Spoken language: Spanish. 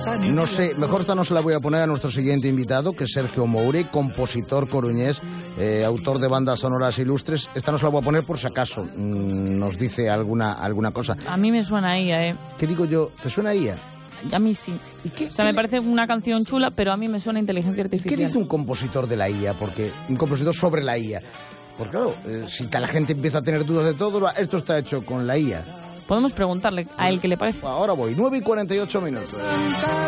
No sé, mejor esta no se la voy a poner a nuestro siguiente invitado, que es Sergio Moure, compositor coruñés, autor de bandas sonoras ilustres. Esta no se la voy a poner por si acaso nos dice alguna cosa. A mí me suena a IA, ¿Qué digo yo? ¿Te suena a IA? A mí sí. ¿Y qué, o sea, me parece una canción chula, pero a mí me suena a inteligencia artificial. ¿Qué dice un compositor de la IA? Porque un compositor sobre la IA. Porque claro, si la gente empieza a tener dudas de todo, esto está hecho con la IA. Podemos preguntarle a él qué le parece. Ahora voy, 9:48 minutos.